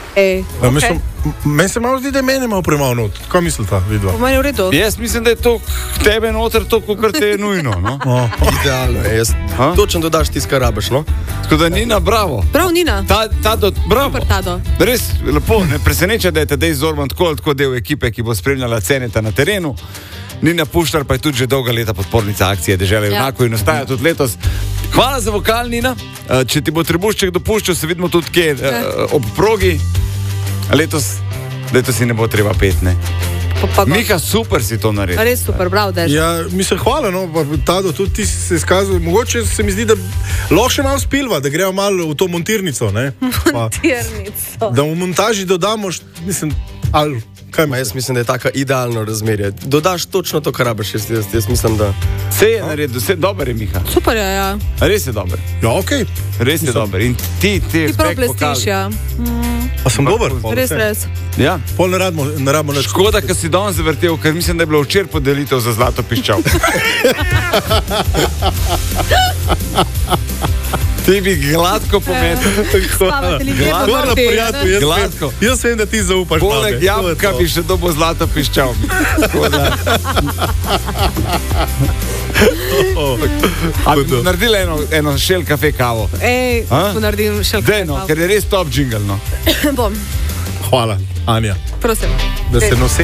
Okay. Meni se malo zdi, da je meni malo premalo not. Kaj mislite, vidva? Po meni je v redu. Jaz mislim, da je to tebe noter, to, kar te je nujno. No? Idealno je. Točno dodaš tisto, kar rabiš. No? Tako da Nina, bravo. Prav, Nina. Bravo. Super, Tado. Res lepo, ne preseneča, da je Tadej Zorman tako del ekipe, ki bo spremljala Ceneta na terenu. Nina Puštar pa je tudi že dolga leta podpornica akcije Dežela junakov in ostaja tudi letos. Hvala za vokal, Nina. Če ti bo trebušček dopuščal, se vidimo tudi kje ob progi. Letos si ne bo treba pet, ne? Miha, super si to naredil. Res super, bravo, Dež. Ja, mislim, hvala, no, pa Tado, tudi ti si se izkazal. Mogoče se mi zdi, da lahko še malo spilva, da gremo malo v to montirnico, ne? Montirnico. Da v montaži dodamo, mislim, ali... Jaz mislim, da je tako idealno razmerje. Dodaš točno to, kar rabiš. Jaz mislim, da... Vse je naredil, vse dober je, Miha. Super je, ja. Res je dober. Ja, okej. Res je dober. In ti prav blestiš, ja. A sem dober? Res. Ja. Pol ne rabimo več. Škoda, ker si danes zavrtel, ker mislim, da je bilo včeraj podelitev za zlato piščal. Ti bi gladko pometel. Hvala, prijatelj. Jaz vem, da ti zaupaš. Poleg jabolka bi še dobo zlato piščal. Naredila eno Shell kafe kavo. Naredim Shell kafe kavo. Ker je res top jingle, no. Bom. Hvala, Anja. Prosim. Da se nosi.